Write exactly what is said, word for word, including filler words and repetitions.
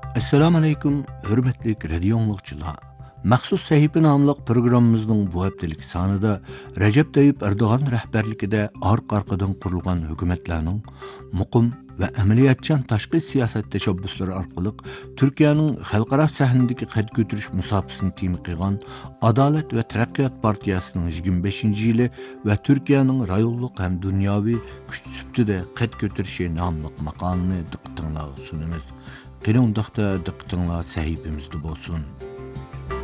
Assalamu alaykum, hürmetli radio anlıqçılar. Maxsus sahibi namlıq programımızın bu haftelik sanıda Recep Tayyip Erdoğan rəhbərlikdə arqa-arqadan qurulğan hökumətlərinin muqim və əməliyyatçan təşqi siyasət təşəbbüsləri arqılıq Türkiye'nin xalqara səhnədəki qət götürüş musafisini temi qıyğan Adalet və Tərəqqiyat Partiyasının yigirma beşinci yılı və Türkiye'nin rayonluq həm dünyavi güç sübtüdə qət götürüşü namlıq maqalını diqqətinizə sunumuz. Qeni undaqda diqqətinizə sahibimizdə bolsun.